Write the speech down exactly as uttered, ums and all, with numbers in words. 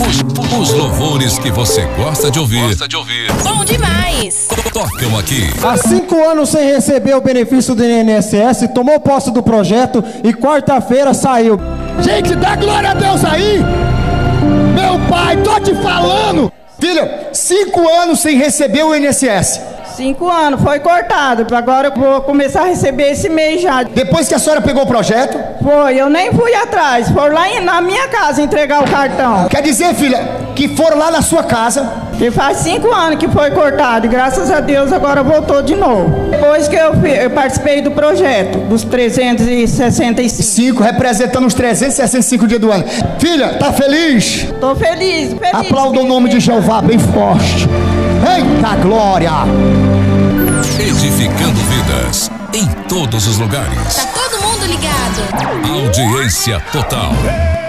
Os, os louvores que você gosta de ouvir. Gosta de ouvir. Bom demais. Tocam aqui. Há cinco anos sem receber o benefício do I N S S, tomou posse do projeto e quarta-feira saiu. Gente, dá glória a Deus aí! Meu pai, tô te falando! Filha, cinco anos sem receber o I N S S. Cinco anos, foi cortado. Agora eu vou começar a receber esse mês já. Depois que a senhora pegou o projeto? Foi, eu nem fui atrás. Foram lá em, na minha casa entregar o cartão. Quer dizer, filha, que foram lá na sua casa. E faz cinco anos que foi cortado. E graças a Deus agora voltou de novo. Depois que eu, eu participei do projeto, dos trezentos e sessenta e cinco. Cinco, representando os trezentos e sessenta e cinco dias do ano. Filha, tá feliz? Tô feliz, feliz. Aplauda o nome de Jeová bem forte. Eita glória! Edificando vidas em todos os lugares. Tá todo mundo ligado. Audiência total.